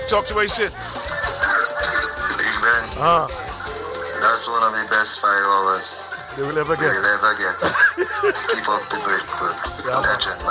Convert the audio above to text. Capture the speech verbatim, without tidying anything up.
man. Talk to what you said. Big Ben. Uh-huh. That's one of the best five hours they will ever get. They will ever get. Keep up the great work. Yeah, Legend, man.